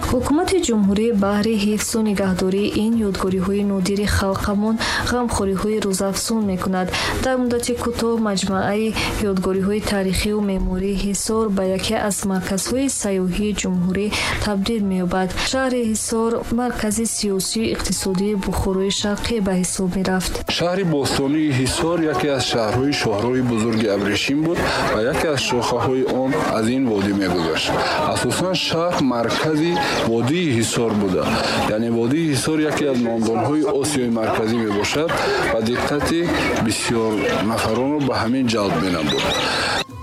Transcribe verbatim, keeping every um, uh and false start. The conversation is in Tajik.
ҳукумати ҷумҳурӣ баҳри ҳифзу нигаҳдории ин ёдгориҳои нодири халқамон ғамхориҳои рӯзафзун мекунад. дар муддати кӯтоҳ маҷмӯаи ёдгориҳои тарихиву меъмории Ҳисор ба яке аз марказҳои сайёҳии ҷумҳурӣ табдил меёбад. шаҳри Ҳисор маркази сиёсию иқтисодии Бухорои шарқӣ ба ҳисоб мерафт. шаҳри бостонии Ҳисор яке аз шаҳрҳои шоҳрои бузурги Абрешим буд ва яке аз шохаҳои он аз ин водӣ мегузашт. асосан шаҳр маркази водии Ҳисор буда. яъне водии Ҳисор яке аз номдонҳои Осиёи марказӣ мебошад ва диққати бисёр нафаронро ба ҳамин ҷалб менамуд.